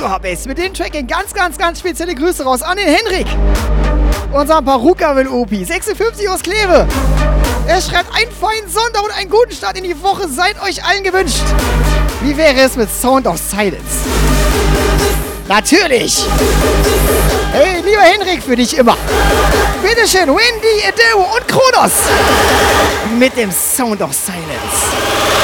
Base. Mit dem Track gehen ganz spezielle Grüße raus an den Henrik. Unser Paruka-Will-Opi. 56 aus Kleve. Er schreibt, einen feinen Sonntag und einen guten Start in die Woche seid euch allen gewünscht. Wie wäre es mit Sound of Silence? Natürlich! Hey, lieber Henrik, für dich immer. Bitteschön, Wendy, Adeo und Kronos. Mit dem Sound of Silence.